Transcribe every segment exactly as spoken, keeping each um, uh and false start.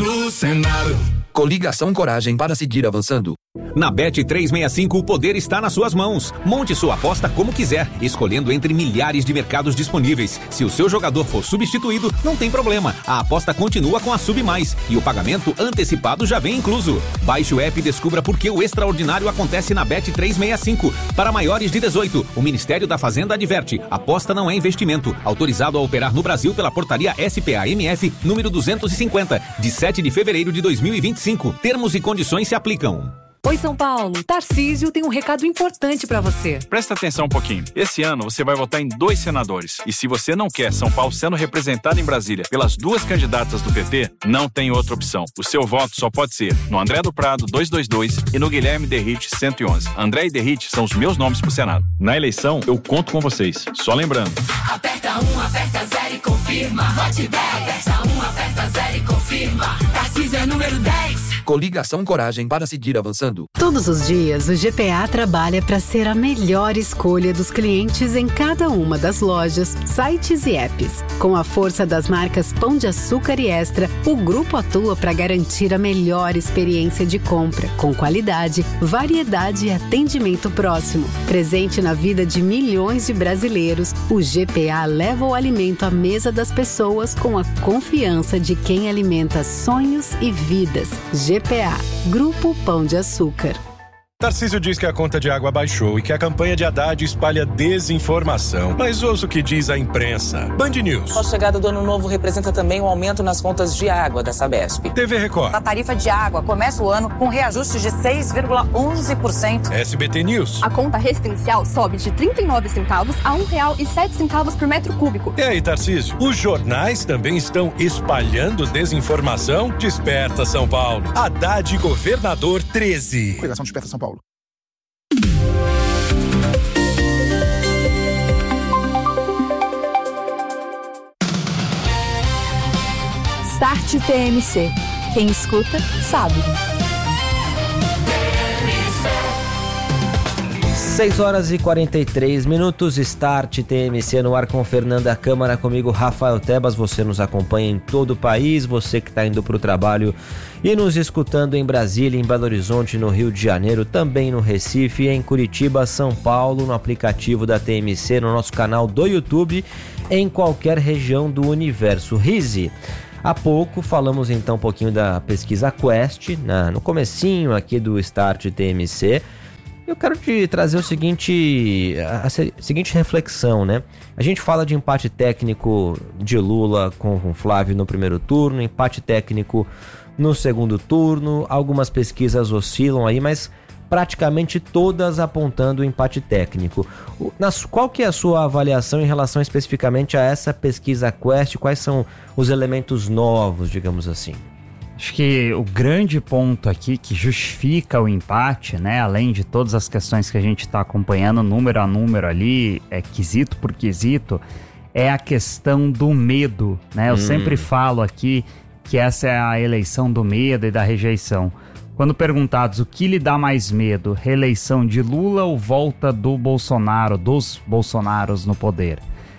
do Senado. Coligação Coragem para seguir avançando. Na Bet trezentos e sessenta e cinco, o poder está nas suas mãos. Monte sua aposta como quiser, escolhendo entre milhares de mercados disponíveis. Se o seu jogador for substituído, não tem problema. A aposta continua com a Sub Mais e o pagamento antecipado já vem incluso. Baixe o app e descubra por que o extraordinário acontece na Bet trezentos e sessenta e cinco. Para maiores de dezoito, o Ministério da Fazenda adverte: aposta não é investimento. Autorizado a operar no Brasil pela portaria S P A M F número duzentos e cinquenta, de sete de fevereiro de dois mil e vinte e cinco. Termos e condições se aplicam. Oi, São Paulo. Tarcísio tem um recado importante pra você. Presta atenção um pouquinho. Esse ano você vai votar em dois senadores. E se você não quer São Paulo sendo representado em Brasília pelas duas candidatas do P T, não tem outra opção. O seu voto só pode ser no André do Prado duzentos e vinte e dois e no Guilherme Derrite cento e onze. André e Derrite são os meus nomes pro Senado. Na eleição, eu conto com vocês. Só lembrando. Aperta um, aperta zero e confirma. Vote dez. Aperta um, aperta zero e confirma. Tarcísio é número dez. Coligação Coragem para seguir avançando. Todos os dias, o G P A trabalha para ser a melhor escolha dos clientes em cada uma das lojas, sites e apps. Com a força das marcas Pão de Açúcar e Extra, o grupo atua para garantir a melhor experiência de compra, com qualidade, variedade e atendimento próximo. Presente na vida de milhões de brasileiros, o G P A leva o alimento à mesa das pessoas com a confiança de quem alimenta sonhos e vidas. G P A, Grupo Pão de Açúcar. Tarcísio diz que a conta de água baixou e que a campanha de Haddad espalha desinformação. Mas ouça o que diz a imprensa. Band News. A chegada do ano novo representa também um aumento nas contas de água da Sabesp. T V Record. A tarifa de água começa o ano com reajuste de seis vírgula onze por cento. S B T News. A conta residencial sobe de trinta e nove centavos a um real e sete centavos por metro cúbico. E aí, Tarcísio? Os jornais também estão espalhando desinformação? Desperta, São Paulo. Haddad Governador treze. Coligação Desperta, São Paulo. Start T M C. Quem escuta, sabe. seis horas e quarenta e três minutos, Start T M C no ar com Fernanda Câmara, comigo Rafael Tebas. Você nos acompanha em todo o país, você que está indo para o trabalho e nos escutando em Brasília, em Belo Horizonte, no Rio de Janeiro, também no Recife, em Curitiba, São Paulo, no aplicativo da T M C, no nosso canal do YouTube, em qualquer região do universo. Rize, há pouco falamos então um pouquinho da pesquisa Quest, na, no comecinho aqui do Start T M C. Eu quero te trazer o seguinte, a, a seguinte reflexão, né? A gente fala de empate técnico de Lula com o Flávio no primeiro turno, empate técnico no segundo turno, algumas pesquisas oscilam aí, mas praticamente todas apontando o empate técnico. O, nas, qual que é a sua avaliação em relação especificamente a essa pesquisa Quest? Quais são os elementos novos, digamos assim? Acho que o grande ponto aqui que justifica o empate, né, além de todas as questões que a gente está acompanhando número a número ali, é quesito por quesito, é a questão do medo, né? Eu hum. sempre falo aqui que essa é a eleição do medo e da rejeição. Quando perguntados o que lhe dá mais medo, reeleição de Lula ou volta do Bolsonaro, dos Bolsonaros no poder?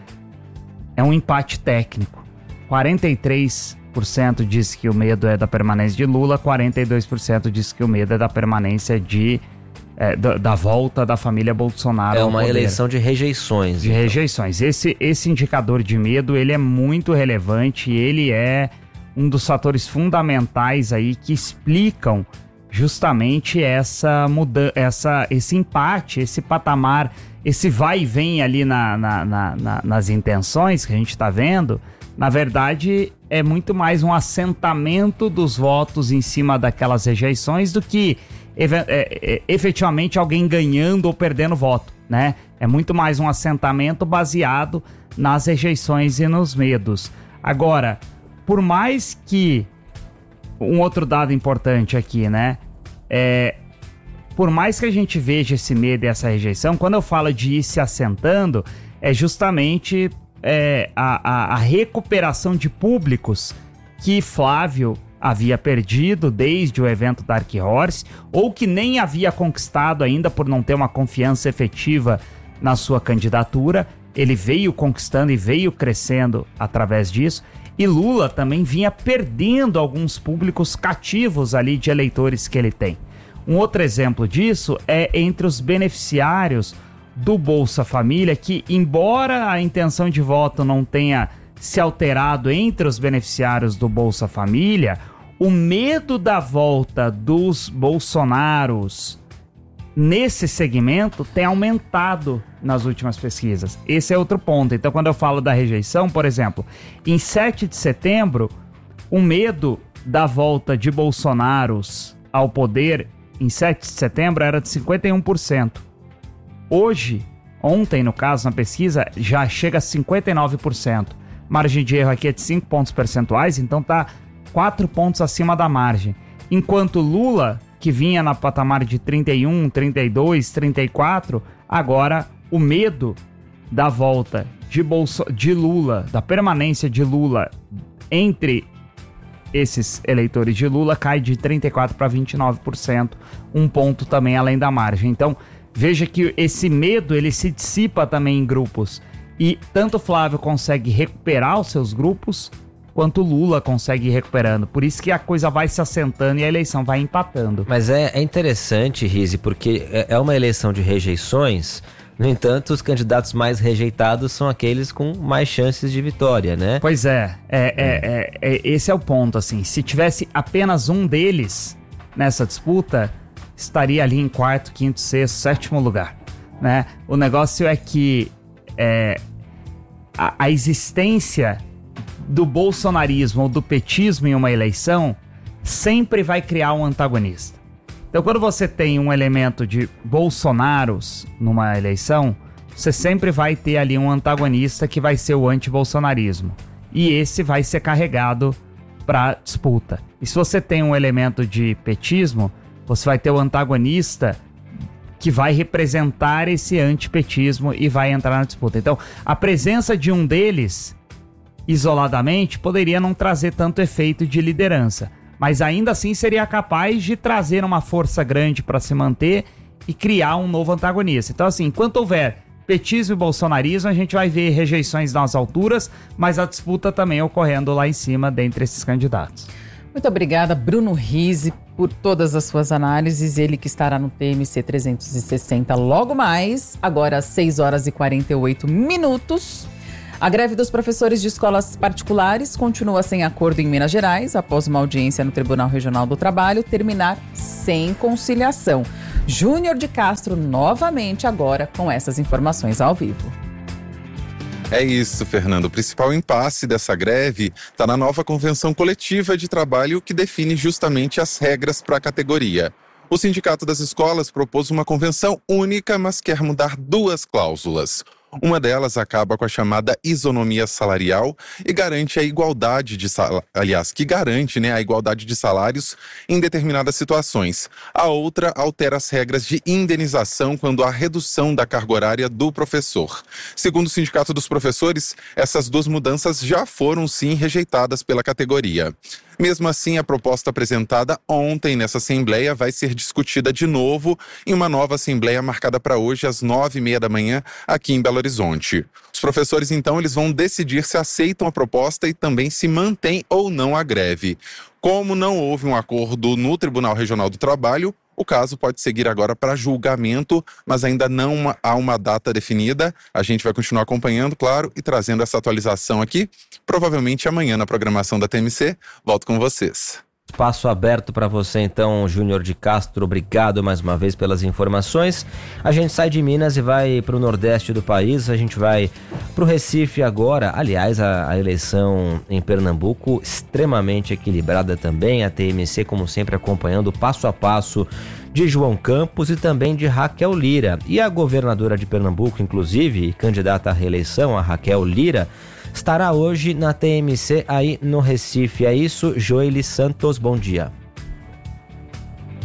É um empate técnico. quarenta e três por cento diz que o medo é da permanência de Lula, quarenta e dois por cento diz que o medo é da permanência de, é, da, da volta da família Bolsonaro É ao uma poder. eleição de rejeições. De então. rejeições. Esse, esse indicador de medo, ele é muito relevante e ele é um dos fatores fundamentais aí que explicam justamente essa mudança, essa, esse empate, esse patamar, esse vai e vem ali na, na, na, na, nas intenções que a gente está vendo. Na verdade, é muito mais um assentamento dos votos em cima daquelas rejeições do que é, é, efetivamente alguém ganhando ou perdendo voto, né? É muito mais um assentamento baseado nas rejeições e nos medos. Agora, por mais que... Um outro dado importante aqui, né? É, por mais que a gente veja esse medo e essa rejeição, quando eu falo de ir se assentando, é justamente... É, a, a, a recuperação de públicos que Flávio havia perdido desde o evento Dark Horse, ou que nem havia conquistado ainda por não ter uma confiança efetiva na sua candidatura. Ele veio conquistando e veio crescendo através disso. E Lula também vinha perdendo alguns públicos cativos ali de eleitores que ele tem. Um outro exemplo disso é entre os beneficiários do Bolsa Família, que embora a intenção de voto não tenha se alterado entre os beneficiários do Bolsa Família, o medo da volta dos bolsonaros nesse segmento tem aumentado nas últimas pesquisas. Esse é outro ponto. Então, quando eu falo da rejeição, por exemplo, em sete de setembro, o medo da volta de bolsonaros ao poder em sete de setembro era de cinquenta e um por cento. Hoje, ontem no caso, na pesquisa, já chega a cinquenta e nove por cento. Margem de erro aqui é de cinco pontos percentuais, então tá quatro pontos acima da margem. Enquanto Lula, que vinha na patamar de trinta e um, trinta e dois, trinta e quatro, agora o medo da volta de, Bolso- de Lula, da permanência de Lula entre esses eleitores de Lula cai de trinta e quatro para vinte e nove por cento, um ponto também além da margem. Então, veja que esse medo ele se dissipa também em grupos. E tanto Flávio consegue recuperar os seus grupos, quanto Lula consegue ir recuperando. Por isso que a coisa vai se assentando e a eleição vai empatando. Mas é, é interessante, Rizzi, porque é, é uma eleição de rejeições. No entanto, os candidatos mais rejeitados são aqueles com mais chances de vitória, né? Pois é, é, é, é, é esse é o ponto, assim. Se tivesse apenas um deles nessa disputa, estaria ali em quarto, quinto, sexto, sétimo lugar, né? O negócio é que é, a, a existência do bolsonarismo ou do petismo em uma eleição sempre vai criar um antagonista. Então, quando você tem um elemento de bolsonaros numa eleição, você sempre vai ter ali um antagonista que vai ser o anti-bolsonarismo. E esse vai ser carregado para disputa. E se você tem um elemento de petismo, você vai ter o antagonista que vai representar esse antipetismo e vai entrar na disputa. Então, a presença de um deles, isoladamente, poderia não trazer tanto efeito de liderança. Mas ainda assim seria capaz de trazer uma força grande para se manter e criar um novo antagonista. Então, assim, enquanto houver petismo e bolsonarismo, a gente vai ver rejeições nas alturas, mas a disputa também ocorrendo lá em cima dentre esses candidatos. Muito obrigada, Bruno Rizzi, por todas as suas análises. Ele que estará no T M C trezentos e sessenta logo mais, agora às seis horas e quarenta e oito minutos. A greve dos professores de escolas particulares continua sem acordo em Minas Gerais, após uma audiência no Tribunal Regional do Trabalho terminar sem conciliação. Júnior de Castro novamente agora com essas informações ao vivo. É isso, Fernando. O principal impasse dessa greve está na nova convenção coletiva de trabalho que define justamente as regras para a categoria. O Sindicato das Escolas propôs uma convenção única, mas quer mudar duas cláusulas. Uma delas acaba com a chamada isonomia salarial e garante a igualdade de sal... aliás, que garante, né, a igualdade de salários em determinadas situações. A outra altera as regras de indenização quando há redução da carga horária do professor. Segundo o Sindicato dos Professores, essas duas mudanças já foram sim rejeitadas pela categoria. Mesmo assim, a proposta apresentada ontem nessa Assembleia vai ser discutida de novo em uma nova Assembleia marcada para hoje às nove e meia da manhã aqui em Belo Horizonte. Os professores, então, eles vão decidir se aceitam a proposta e também se mantém ou não a greve. Como não houve um acordo no Tribunal Regional do Trabalho, o caso pode seguir agora para julgamento, mas ainda não há uma data definida. A gente vai continuar acompanhando, claro, e trazendo essa atualização aqui, provavelmente amanhã na programação da T M C. Volto com vocês. Espaço aberto para você então, Júnior de Castro, obrigado mais uma vez pelas informações. A gente sai de Minas e vai para o nordeste do país, a gente vai para o Recife agora. Aliás, a, a eleição em Pernambuco extremamente equilibrada também, a T M C como sempre acompanhando passo a passo de João Campos e também de Raquel Lira. E a governadora de Pernambuco, inclusive, candidata à reeleição, a Raquel Lira, estará hoje na T M C aí no Recife. É isso, Joely Santos, bom dia.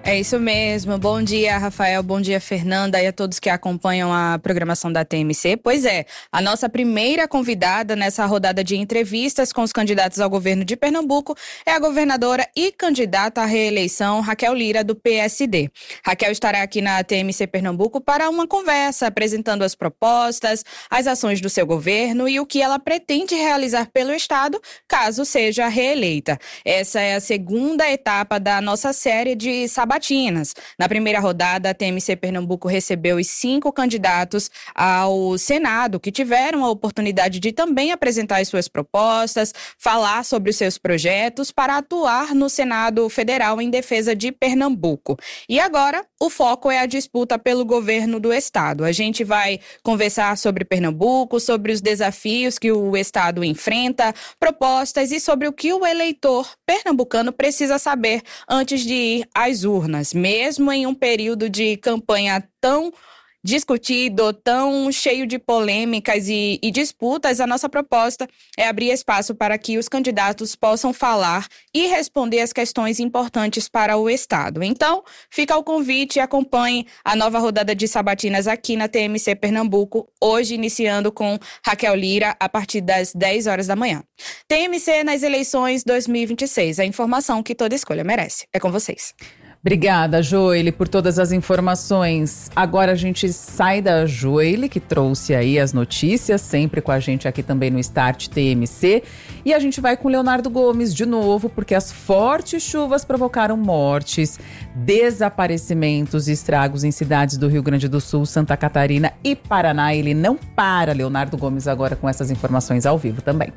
É isso mesmo. Bom dia, Rafael. Bom dia, Fernanda, e a todos que acompanham a programação da T M C. Pois é, a nossa primeira convidada nessa rodada de entrevistas com os candidatos ao governo de Pernambuco é a governadora e candidata à reeleição Raquel Lira, do P S D. Raquel estará aqui na T M C Pernambuco para uma conversa, apresentando as propostas, as ações do seu governo e o que ela pretende realizar pelo Estado, caso seja reeleita. Essa é a segunda etapa da nossa série de sabatinas. Na primeira rodada, a T M C Pernambuco recebeu os cinco candidatos ao Senado, que tiveram a oportunidade de também apresentar as suas propostas, falar sobre os seus projetos para atuar no Senado Federal em defesa de Pernambuco. E agora, o foco é a disputa pelo governo do Estado. A gente vai conversar sobre Pernambuco, sobre os desafios que o Estado enfrenta, propostas e sobre o que o eleitor pernambucano precisa saber antes de ir às urnas. Mesmo em um período de campanha tão discutido, tão cheio de polêmicas e, e disputas, a nossa proposta é abrir espaço para que os candidatos possam falar e responder as questões importantes para o Estado. Então, fica o convite e acompanhe a nova rodada de sabatinas aqui na T M C Pernambuco, hoje iniciando com Raquel Lira a partir das dez horas da manhã. T M C nas eleições dois mil e vinte e seis, a informação que toda escolha merece. É com vocês. Obrigada, Joeli, por todas as informações. Agora a gente sai da Joeli, que trouxe aí as notícias, sempre com a gente aqui também no Start T M C. E a gente vai com o Leonardo Gomes de novo, porque as fortes chuvas provocaram mortes, desaparecimentos e estragos em cidades do Rio Grande do Sul, Santa Catarina e Paraná. Ele não para, Leonardo Gomes, agora com essas informações ao vivo também.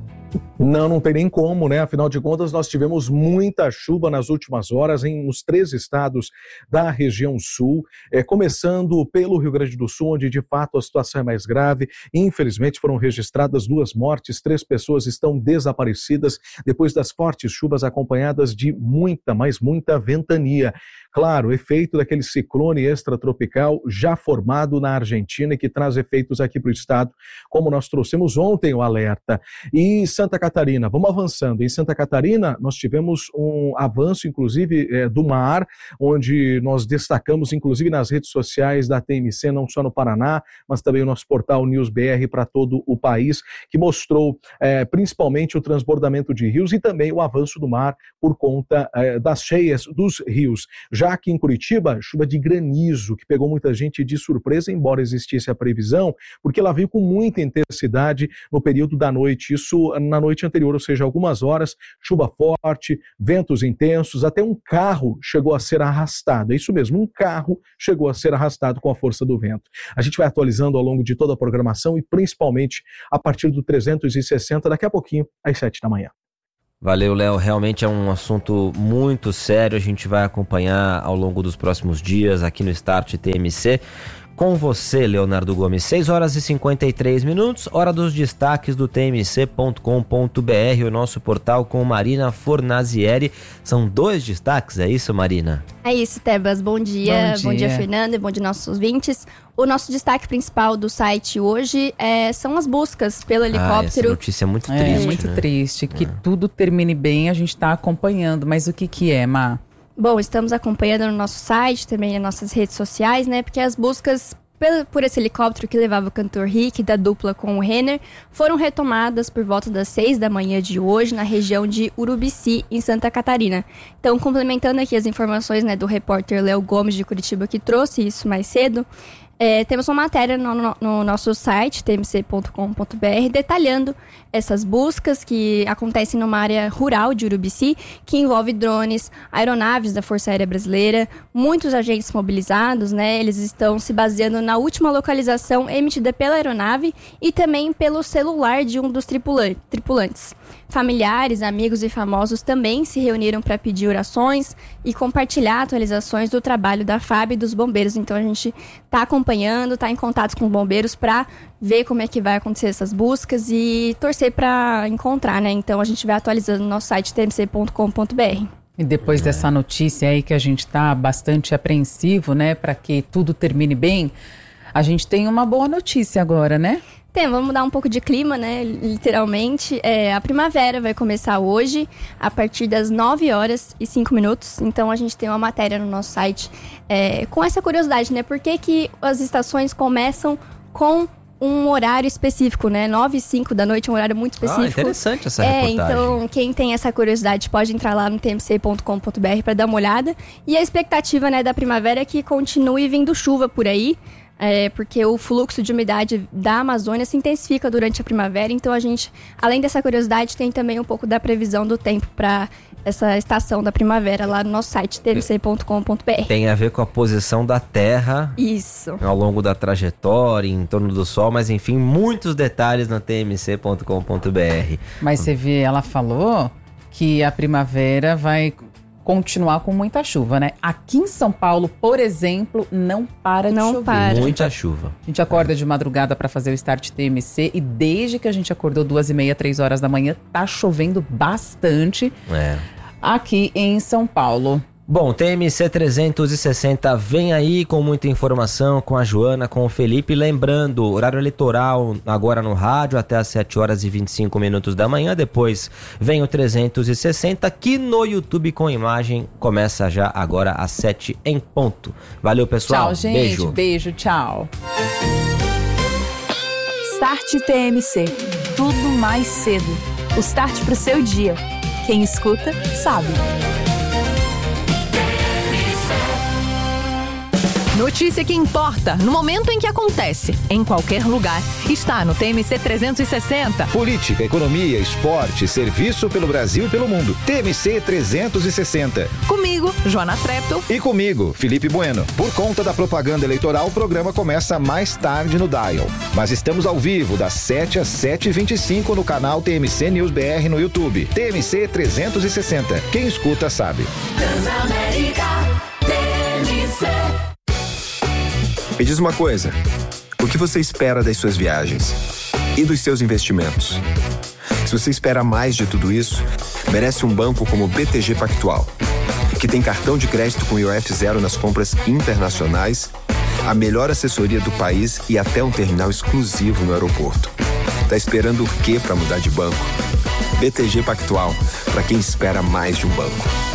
Não, não tem nem como, né? Afinal de contas, nós tivemos muita chuva nas últimas horas em nos três estados da região sul, é, começando pelo Rio Grande do Sul, onde de fato a situação é mais grave. Infelizmente foram registradas duas mortes, três pessoas estão desaparecidas depois das fortes chuvas acompanhadas de muita, mas muita ventania. Claro, efeito daquele ciclone extratropical já formado na Argentina e que traz efeitos aqui para o estado, como nós trouxemos ontem o alerta. E Santa Catarina, vamos avançando. Em Santa Catarina, nós tivemos um avanço, inclusive, é, do mar, onde nós destacamos, inclusive nas redes sociais da T M C, não só no Paraná, mas também o nosso portal News B R para todo o país, que mostrou é, principalmente o transbordamento de rios e também o avanço do mar por conta é, das cheias dos rios. Já aqui em Curitiba, chuva de granizo, que pegou muita gente de surpresa, embora existisse a previsão, porque ela veio com muita intensidade no período da noite, isso na noite anterior, ou seja, algumas horas, chuva forte, ventos intensos, até um carro chegou a ser arrastado, é isso mesmo, um carro chegou a ser arrastado com a força do vento. A gente vai atualizando ao longo de toda a programação e principalmente a partir do trezentos e sessenta, daqui a pouquinho, às sete da manhã. Valeu, Léo. Realmente é um assunto muito sério. A gente vai acompanhar ao longo dos próximos dias aqui no Start T M C. Com você, Leonardo Gomes. seis horas e cinquenta e três minutos, hora dos destaques do T M C ponto com ponto B R, o nosso portal com Marina Fornazieri. São dois destaques, é isso, Marina? É isso, Tebas. Bom dia. Bom dia, bom dia Fernanda, e bom dia nossos ouvintes. O nosso destaque principal do site hoje é, são as buscas pelo helicóptero. Ah, essa notícia é muito é, triste. É muito né? triste. Que é. tudo termine bem, a gente está acompanhando. Mas o que que é, Má? Bom, estamos acompanhando no nosso site, também nas nossas redes sociais, né? Porque as buscas por esse helicóptero que levava o cantor Rick da dupla com o Renner foram retomadas por volta das seis da manhã de hoje na região de Urubici, em Santa Catarina. Então, complementando aqui as informações, né, do repórter Léo Gomes de Curitiba, que trouxe isso mais cedo, É, temos uma matéria no, no, no nosso site, T M C ponto com ponto B R, detalhando essas buscas que acontecem numa área rural de Urubici, que envolve drones, aeronaves da Força Aérea Brasileira, muitos agentes mobilizados, né? Eles estão se baseando na última localização emitida pela aeronave e também pelo celular de um dos tripulantes. Familiares, amigos e famosos também se reuniram para pedir orações e compartilhar atualizações do trabalho da F A B e dos bombeiros. Então a gente está acompanhando, está em contato com os bombeiros para ver como é que vai acontecer essas buscas e torcer para encontrar, né? Então a gente vai atualizando no nosso site T M C ponto com ponto B R. E depois dessa notícia aí que a gente está bastante apreensivo, né, para que tudo termine bem, a gente tem uma boa notícia agora, né? Tem, vamos mudar um pouco de clima, né? Literalmente. É, a primavera vai começar hoje, a partir das nove horas e cinco minutos. Então, a gente tem uma matéria no nosso site é, com essa curiosidade, né? Por que que as estações começam com um horário específico, né? nove e cinco da noite é um horário muito específico. Ah, interessante essa é, reportagem. Então, quem tem essa curiosidade pode entrar lá no t m c ponto com ponto b r para dar uma olhada. E a expectativa, né, da primavera é que continue vindo chuva por aí. É, porque o fluxo de umidade da Amazônia se intensifica durante a primavera, então a gente, além dessa curiosidade, tem também um pouco da previsão do tempo para essa estação da primavera lá no nosso site, t m c ponto com ponto b r. Tem a ver com a posição da Terra. Isso. Ao longo da trajetória, em torno do Sol, mas enfim, muitos detalhes no t m c ponto com ponto b r. Mas você vê, ela falou que a primavera vai continuar com muita chuva, né? Aqui em São Paulo, por exemplo, não para não de chover. Para. Muita chuva. A gente acorda de madrugada para fazer o Start T M C e desde que a gente acordou duas e meia, três horas da manhã, tá chovendo bastante é. aqui em São Paulo. Bom, T M C trezentos e sessenta vem aí com muita informação, com a Joana, com o Felipe. Lembrando, horário eleitoral agora no rádio até às sete horas e vinte e cinco minutos da manhã. Depois vem o trezentos e sessenta, que no YouTube com imagem começa já agora às sete em ponto. Valeu, pessoal. Tchau, gente. Beijo. Beijo, tchau. Start T M C. Tudo mais cedo. O start pro seu dia. Quem escuta, sabe. Notícia que importa, no momento em que acontece, em qualquer lugar, está no T M C trezentos e sessenta. Política, economia, esporte, serviço pelo Brasil e pelo mundo. T M C trezentos e sessenta. Comigo, Joana Treptow. E comigo, Felipe Bueno. Por conta da propaganda eleitoral, o programa começa mais tarde no Dial. Mas estamos ao vivo, das sete às sete e vinte e cinco no canal T M C News B R no YouTube. T M C trezentos e sessenta. Quem escuta sabe. Transamérica T M C. Me diz uma coisa, o que você espera das suas viagens e dos seus investimentos? Se você espera mais de tudo isso, merece um banco como o B T G Pactual, que tem cartão de crédito com I O F zero nas compras internacionais, a melhor assessoria do país e até um terminal exclusivo no aeroporto. Tá esperando o quê para mudar de banco? B T G Pactual, para quem espera mais de um banco.